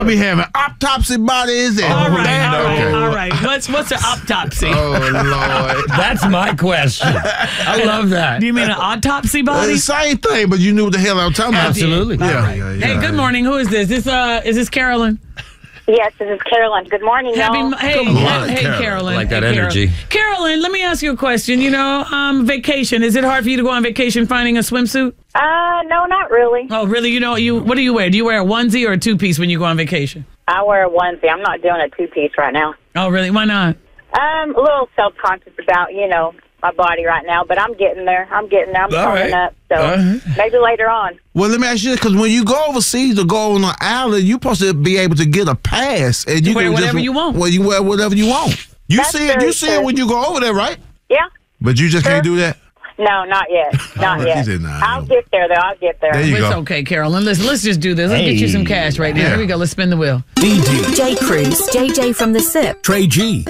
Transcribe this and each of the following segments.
I be having autopsy bodies. And All right. What's an autopsy? Oh, Lord. That's my question. I love that. Do you mean an autopsy body? Same thing, but you knew what the hell I was talking about. Absolutely. Yeah, Right. Hey, good morning. Who is this? Is this Carolyn? Yes, this is Carolyn. Good morning, y'all. Hey, Carolyn. I like that Hey, energy. Carolyn, let me ask you a question. Vacation. Is it hard for you to go on vacation finding a swimsuit? No, not really. Oh, really? What do you wear? Do you wear a onesie or a two-piece when you go on vacation? I wear a onesie. I'm not doing a two-piece right now. Oh, really? Why not? A little self-conscious about, my body right now, but I'm getting there. I'm coming up. So maybe later on. Well, let me ask you this, because when you go overseas or go on an island, you're supposed to be able to get a pass. And you wear can whatever you want. Well, you wear whatever you want. You see it when you go over there, right? Yeah. But you just can't do that? No, not yet. Not yet. She said, nah, I'll get there, though. I'll get there. There you It's go. okay, Carolyn. Let's just do this. Let's get you some cash right now. Yeah. Here we go. Let's spin the wheel. BD. J. Cruz, JJ from the SIP. Trey G.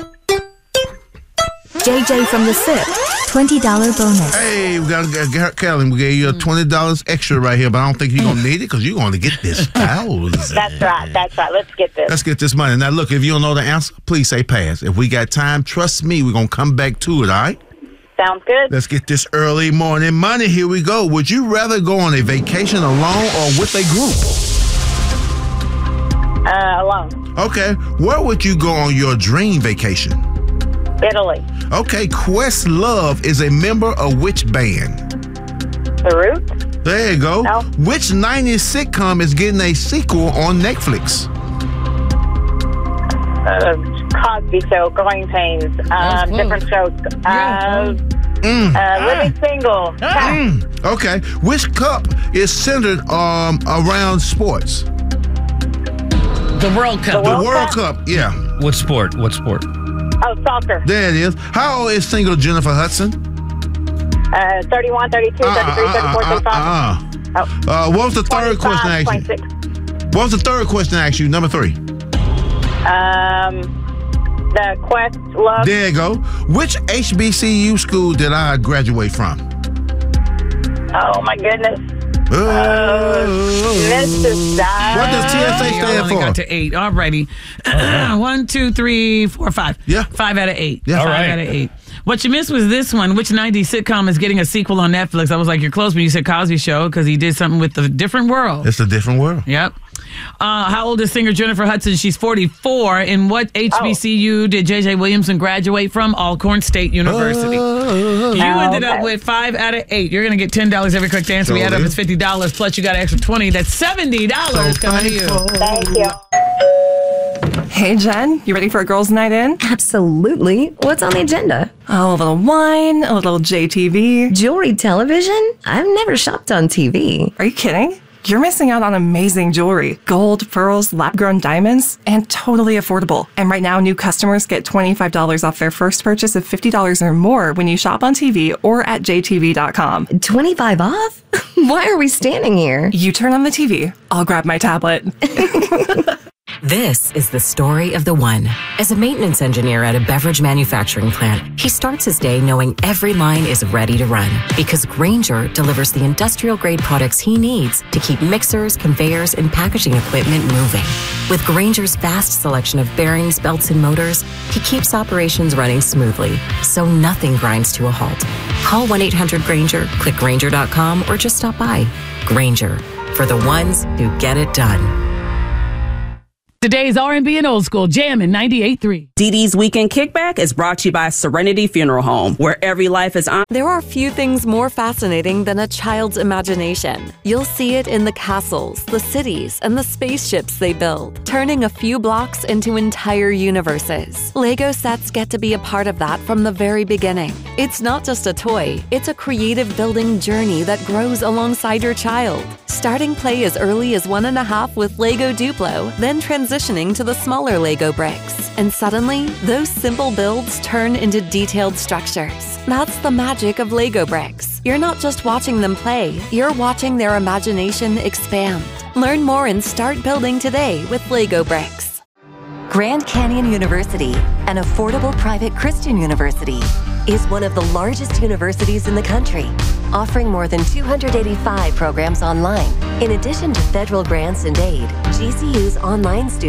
JJ from the SIP. $20 bonus. Hey, we got Carolyn. We gave you a $20 extra right here, but I don't think you're going to need it because you're going to get this $1,000. That's right. Let's get this. Let's get this money. Now, look, if you don't know the answer, please say pass. If we got time, trust me, we're going to come back to it, all right? Sounds good. Let's get this early morning money. Here we go. Would you rather go on a vacation alone or with a group? Alone. Okay. Where would you go on your dream vacation? Italy. Okay. Questlove is a member of which band? The Roots? There you go. No. Which 90s sitcom is getting a sequel on Netflix? Cosby Show, Growing Pains, different shows. Living Single. Okay. Which cup is centered around sports? The World Cup. The World Cup, yeah. What sport? Oh, soccer. There it is. How old is single Jennifer Hudson? 31, 32, 33, 34, 35. What was the third question I asked you? 26. What was the third question I asked you? Number 3. The Questlove. There you go. Which HBCU school did I graduate from? Oh, my goodness. Mississippi. What does TSA You stand only for? got to 8. All righty. 1, 2, 3, 4, 5. Yeah. 5 out of 8. Yeah. All 5 right. out of 8. What you missed was this one. Which 90s sitcom is getting a sequel on Netflix? I was like, you're close when you said Cosby Show because he did something with a different world. It's a different world. Yep. How old is singer Jennifer Hudson? She's 44. In what HBCU did J.J. Williamson graduate from? Alcorn State University. You ended up with 5 out of 8. You're going to get $10 every correct answer. We add up, it's $50. Plus, you got an extra $20. That's $70 coming to you. Thank you. Hey, Jen, you ready for a girls' night in? Absolutely. What's on the agenda? Oh, a little wine, a little JTV. Jewelry television? I've never shopped on TV. Are you kidding? You're missing out on amazing jewelry. Gold, pearls, lab-grown diamonds, and totally affordable. And right now, new customers get $25 off their first purchase of $50 or more when you shop on TV or at jtv.com. 25 off? Why are we standing here? You turn on the TV, I'll grab my tablet. This is the story of the one. As a maintenance engineer at a beverage manufacturing plant, he starts his day knowing every line is ready to run because Grainger delivers the industrial-grade products he needs to keep mixers, conveyors, and packaging equipment moving. With Grainger's vast selection of bearings, belts, and motors, he keeps operations running smoothly, so nothing grinds to a halt. Call 1-800-GRAINGER, click Grainger.com, or just stop by. Grainger, for the ones who get it done. Today's R&B and Old School Jam in 98.3. DD's Weekend Kickback is brought to you by Serenity Funeral Home, where every life is on. There are few things more fascinating than a child's imagination. You'll see it in the castles, the cities, and the spaceships they build, turning a few blocks into entire universes. Lego sets get to be a part of that from the very beginning. It's not just a toy, it's a creative building journey that grows alongside your child. Starting play as early as 1.5 with Lego Duplo, then transitioning to the smaller Lego bricks. And suddenly, those simple builds turn into detailed structures. That's the magic of Lego bricks. You're not just watching them play, you're watching their imagination expand. Learn more and start building today with Lego bricks. Grand Canyon University, an affordable private Christian university, is one of the largest universities in the country. offering more than 285 programs online. In addition to federal grants and aid, GCU's online students